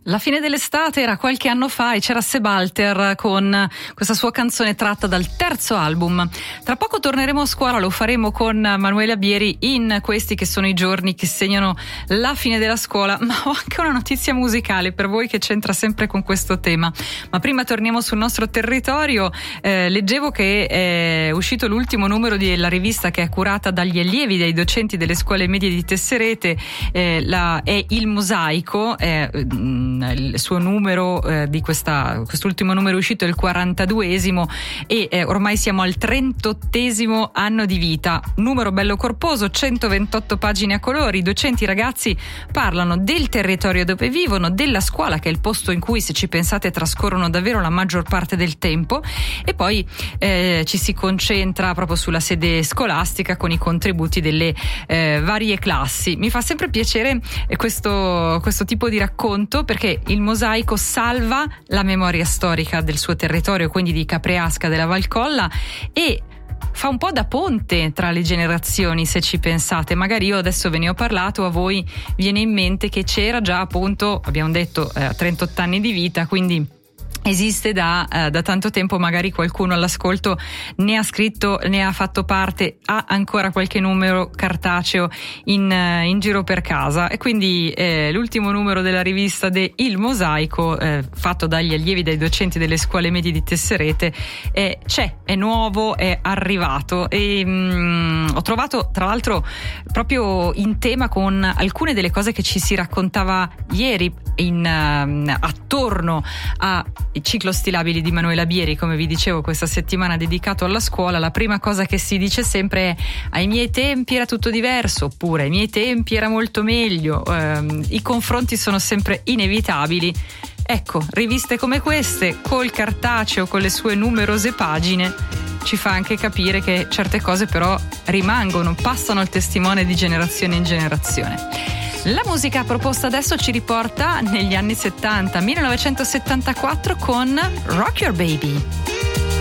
La fine dell'estate era qualche anno fa e c'era Sebalter con questa sua canzone tratta dal terzo album. Tra poco torneremo a scuola, lo faremo con Manuela Bieri in questi che sono i giorni che segnano la fine della scuola, ma ho anche una notizia musicale per voi che c'entra sempre con questo tema. Ma prima torniamo sul nostro territorio. Leggevo che è uscito l'ultimo numero della rivista che è curata dagli allievi, dai docenti delle scuole medie di Tesserete, è Il Mosaico, il suo numero di quest'ultimo numero uscito è il 42esimo e ormai siamo al 38esimo anno di vita. Numero bello corposo, 128 pagine a colori. I docenti, ragazzi, parlano del territorio dove vivono, della scuola che è il posto in cui, se ci pensate, trascorrono davvero la maggior parte del tempo, e poi ci si concentra proprio sulla sede scolastica con i contributi delle varie classi. Mi fa sempre piacere questo tipo di racconto, perché il Mosaico salva la memoria storica del suo territorio, quindi di Capreasca della Valcolla, e fa un po' da ponte tra le generazioni, se ci pensate. Magari io adesso ve ne ho parlato, a voi viene in mente che c'era già, appunto, abbiamo detto 38 anni di vita, quindi esiste da tanto tempo. Magari qualcuno all'ascolto ne ha scritto, ne ha fatto parte, ha ancora qualche numero cartaceo in giro per casa, e quindi l'ultimo numero della rivista de Il Mosaico, fatto dagli allievi, dai docenti delle scuole medie di Tesserete, è nuovo, è arrivato, e ho trovato, tra l'altro, proprio in tema con alcune delle cose che ci si raccontava ieri attorno a i ciclo stilabili di Manuela Bieri, come vi dicevo, questa settimana dedicato alla scuola. La prima cosa che si dice sempre è: ai miei tempi era tutto diverso, oppure ai miei tempi era molto meglio. I confronti sono sempre inevitabili. Ecco, riviste come queste, col cartaceo, con le sue numerose pagine, ci fa anche capire che certe cose però rimangono, passano il testimone di generazione in generazione. La musica proposta adesso ci riporta negli anni 70, 1974, con Rock Your Baby.